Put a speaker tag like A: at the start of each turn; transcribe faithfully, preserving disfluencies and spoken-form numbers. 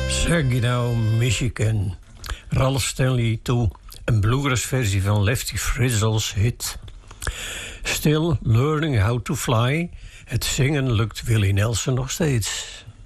A: Saginaw, Michigan. Ralph Stanley toe, een bluegrass-versie van Lefty Frizzle's hit. Still Learning How to Fly. Het zingen lukt Willie Nelson nog steeds.